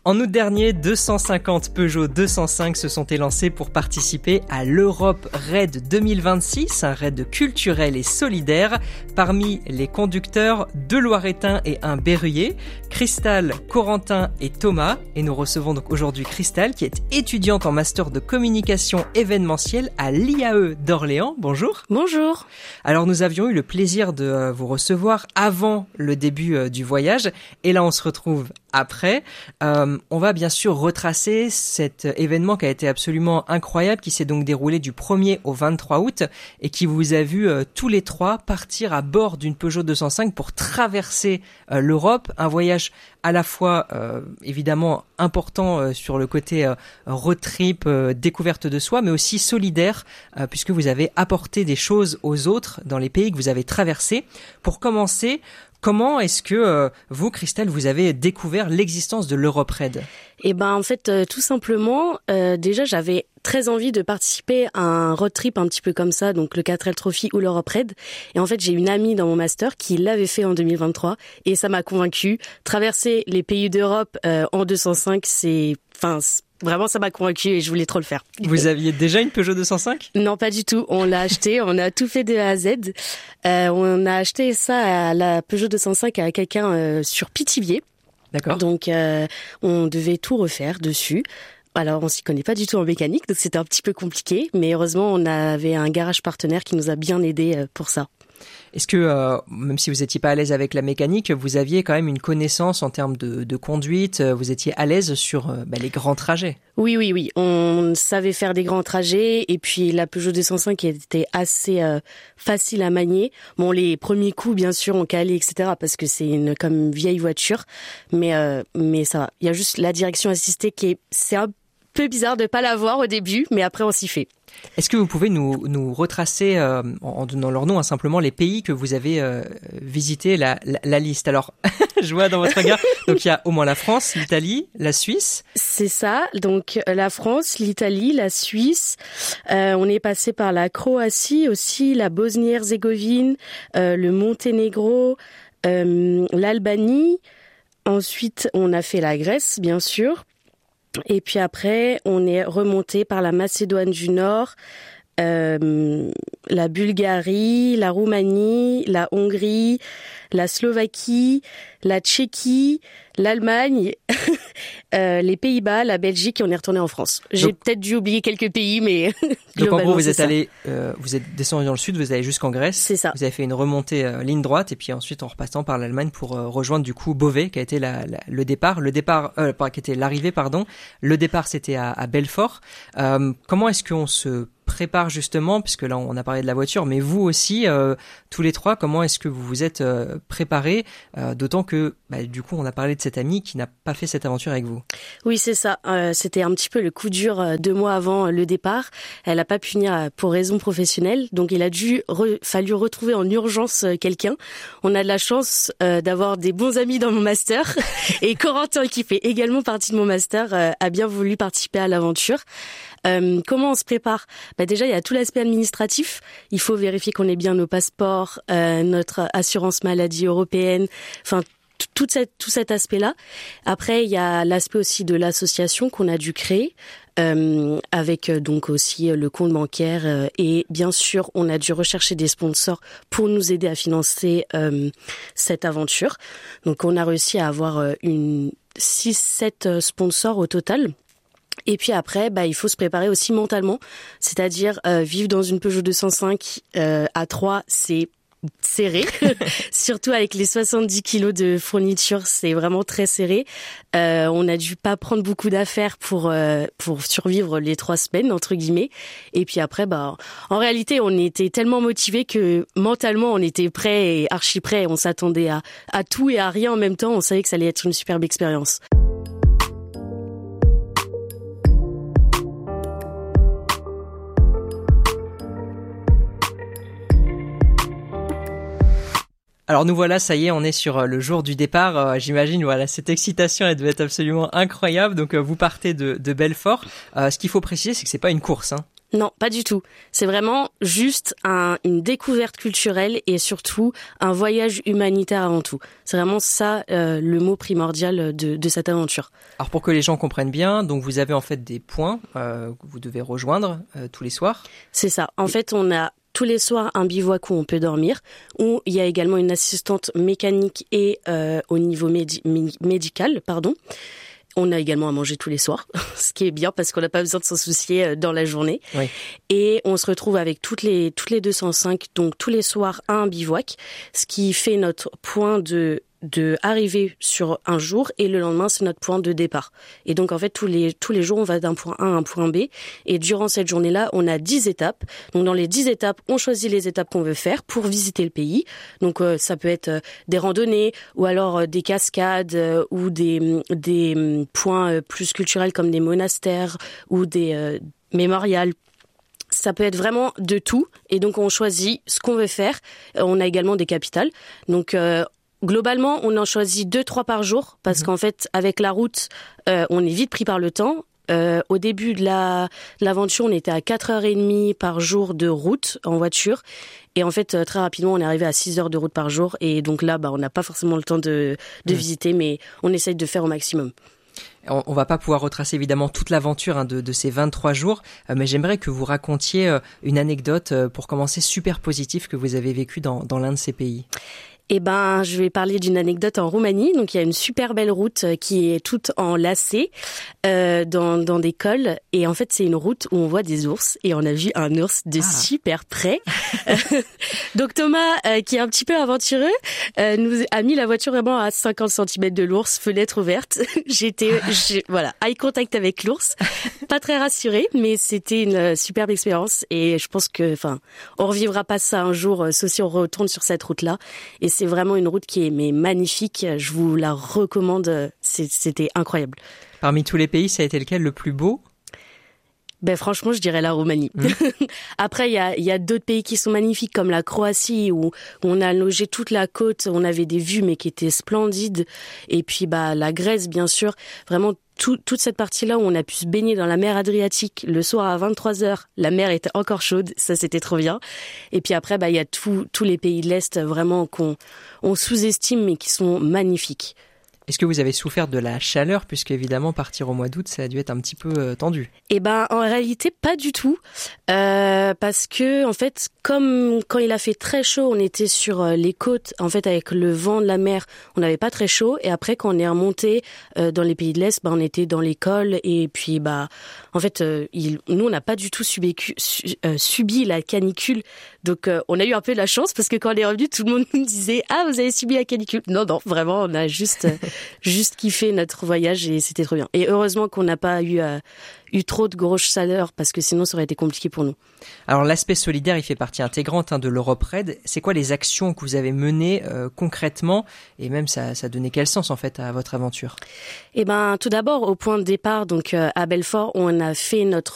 En août dernier, 250 Peugeot 205 se sont élancés pour participer à l'Europe Raid 2026, un raid culturel et solidaire. Parmi les conducteurs, 2 Loiretains et un Berruyer, Cristal, Corentin et Thomas. Et nous recevons donc aujourd'hui Cristal, qui est étudiante en master de communication événementielle à l'IAE d'Orléans. Bonjour. Bonjour. Alors nous avions eu le plaisir de vous recevoir avant le début du voyage, et là on se retrouve après. On va bien sûr retracer cet événement qui a été absolument incroyable, qui s'est donc déroulé du 1er au 23 août et qui vous a vu tous les trois partir à bord d'une Peugeot 205 pour traverser l'Europe. Un voyage à la fois évidemment important sur le côté road trip, découverte de soi, mais aussi solidaire, puisque vous avez apporté des choses aux autres dans les pays que vous avez traversés. Pour commencer, comment est-ce que vous, Cristal, vous avez découvert l'existence de l'Europe Raid ? En fait, tout simplement, déjà j'avais très envie de participer à un road trip un petit peu comme ça, donc le 4L Trophy ou l'Europe Raid. Et en fait, j'ai une amie dans mon master qui l'avait fait en 2023 et ça m'a convaincue. Traverser les pays d'Europe en 205, vraiment, ça m'a convaincue et je voulais trop le faire. Vous aviez déjà une Peugeot 205 ? Non, pas du tout. On l'a acheté, on a tout fait de A à Z. On a acheté ça à la Peugeot 205 à quelqu'un sur Pithiviers. D'accord. Donc, on devait tout refaire dessus. Alors, on s'y connaît pas du tout en mécanique, donc c'était un petit peu compliqué. Mais heureusement, on avait un garage partenaire qui nous a bien aidés pour ça. Est-ce que, même si vous n'étiez pas à l'aise avec la mécanique, vous aviez quand même une connaissance en termes de conduite, vous étiez à l'aise sur les grands trajets ? Oui. On savait faire des grands trajets et puis la Peugeot 205 était assez facile à manier. Bon, les premiers coups, bien sûr, on calait, etc. parce que c'est une vieille voiture. Mais ça va. Il y a juste la direction assistée c'est un peu bizarre de pas l'avoir au début, mais après on s'y fait. Est-ce que vous pouvez nous retracer, en donnant leur nom, simplement les pays que vous avez visités, la liste ? Alors, je vois dans votre regard, donc il y a au moins la France, l'Italie, la Suisse. C'est ça, donc la France, l'Italie, la Suisse. On est passé par la Croatie aussi, la Bosnie-Herzégovine, le Monténégro, l'Albanie. Ensuite, on a fait la Grèce, bien sûr. Et puis après, on est remonté par la Macédoine du Nord, la Bulgarie, la Roumanie, la Hongrie, la Slovaquie, la Tchéquie, l'Allemagne, les Pays-Bas, la Belgique et on est retourné en France. J'ai peut-être dû oublier quelques pays, mais donc en gros, vous êtes descendu dans le sud, vous allez jusqu'en Grèce. C'est ça. Vous avez fait une remontée ligne droite et puis ensuite en repassant par l'Allemagne pour rejoindre du coup Beauvais, qui a été le départ. Qui était l'arrivée, pardon. Le départ, c'était à Belfort. Comment est-ce qu'on se prépare justement, puisque là on a parlé de la voiture, mais vous aussi, tous les trois, comment est-ce que vous vous êtes préparés, d'autant que du coup on a parlé de cette amie qui n'a pas fait cette aventure avec vous. Oui, c'est ça. C'était un petit peu le coup dur 2 mois avant le départ. Elle n'a pas pu venir pour raison professionnelle, donc il a fallu retrouver en urgence quelqu'un. On a de la chance d'avoir des bons amis dans mon master et Corentin, qui fait également partie de mon master, a bien voulu participer à l'aventure. Comment on se prépare ? Déjà, il y a tout l'aspect administratif. Il faut vérifier qu'on ait bien nos passeports, notre assurance maladie européenne, enfin tout cet aspect-là. Après, il y a l'aspect aussi de l'association qu'on a dû créer, avec donc aussi le compte bancaire et bien sûr, on a dû rechercher des sponsors pour nous aider à financer cette aventure. Donc, on a réussi à avoir 6-7 sponsors au total. Et puis après, il faut se préparer aussi mentalement, c'est-à-dire vivre dans une Peugeot 205 à 3, c'est serré, surtout avec les 70 kilos de fourniture, c'est vraiment très serré. On a dû pas prendre beaucoup d'affaires pour survivre les 3 semaines entre guillemets. Et puis après, en réalité, on était tellement motivés que mentalement, on était prêts et archi prêts. On s'attendait à tout et à rien en même temps. On savait que ça allait être une superbe expérience. Alors nous voilà, ça y est, on est sur le jour du départ. J'imagine, cette excitation, elle devait être absolument incroyable. Donc vous partez de Belfort. Ce qu'il faut préciser, c'est que c'est pas une course, hein. Non, pas du tout. C'est vraiment juste une découverte culturelle et surtout un voyage humanitaire avant tout. C'est vraiment ça le mot primordial de cette aventure. Alors pour que les gens comprennent bien, donc vous avez en fait des points que vous devez rejoindre tous les soirs. C'est ça. En fait, on a tous les soirs un bivouac où on peut dormir, où il y a également une assistante mécanique et au niveau médical, pardon. On a également à manger tous les soirs, ce qui est bien parce qu'on n'a pas besoin de s'en soucier dans la journée. Oui. Et on se retrouve avec toutes les 205, donc tous les soirs à un bivouac, ce qui fait notre point de arrivée sur un jour et le lendemain c'est notre point de départ. Et donc en fait tous les jours on va d'un point A à un point B et durant cette journée-là on a 10 étapes. Donc dans les 10 étapes on choisit les étapes qu'on veut faire pour visiter le pays. Donc ça peut être des randonnées ou alors des cascades ou des points plus culturels comme des monastères ou des mémorials. Ça peut être vraiment de tout et donc on choisit ce qu'on veut faire. On a également des capitales. Donc globalement, on en choisit 2-3 par jour parce qu'en fait, avec la route, on est vite pris par le temps. Au début de l'aventure, on était à 4h30 par jour de route en voiture. Et en fait, très rapidement, on est arrivé à 6 heures de route par jour. Et donc là, on n'a pas forcément le temps de visiter, mais on essaye de faire au maximum. On va pas pouvoir retracer évidemment toute l'aventure de ces 23 jours, mais j'aimerais que vous racontiez une anecdote pour commencer super positive que vous avez vécue dans l'un de ces pays. Eh ben, je vais parler d'une anecdote en Roumanie. Donc, il y a une super belle route qui est toute en lacets dans des cols. Et en fait, c'est une route où on voit des ours. Et on a vu un ours de super près. Donc, Thomas, qui est un petit peu aventureux, nous a mis la voiture vraiment à 50 cm de l'ours, fenêtre ouverte. Voilà, eye contact avec l'ours. Pas très rassurée, mais c'était une superbe expérience. Et je pense que, on revivra pas ça un jour, sauf si on retourne sur cette route-là. Et c'est vraiment une route qui est magnifique. Je vous la recommande. C'était incroyable. Parmi tous les pays, ça a été lequel le plus beau ? Franchement, je dirais la Roumanie. Après, il y a d'autres pays qui sont magnifiques, comme la Croatie, où on a logé toute la côte. On avait des vues, mais qui étaient splendides. Et puis, la Grèce, bien sûr. Vraiment, toute cette partie-là où on a pu se baigner dans la mer Adriatique le soir à 23h, la mer était encore chaude, ça c'était trop bien. Et puis après, il y a tous les pays de l'Est vraiment qu'on sous-estime mais qui sont magnifiques. Est-ce que vous avez souffert de la chaleur, puisque évidemment partir au mois d'août, ça a dû être un petit peu tendu? En réalité pas du tout, parce que en fait, comme quand il a fait très chaud, on était sur les côtes, en fait avec le vent de la mer, on n'avait pas très chaud, et après quand on est remonté dans les pays de l'Est, on était dans les cols, et puis en fait nous on n'a pas du tout subi la canicule, donc on a eu un peu de la chance parce que quand on est revenu, tout le monde nous disait vous avez subi la canicule. Non, vraiment on a juste kiffé notre voyage et c'était trop bien. Et heureusement qu'on n'a pas eu trop de grosse chaleur parce que sinon ça aurait été compliqué pour nous. Alors l'aspect solidaire, il fait partie intégrante de l'Europe Raid. C'est quoi les actions que vous avez menées concrètement, et même ça donnait quel sens en fait à votre aventure? Tout d'abord au point de départ, donc à Belfort, on a fait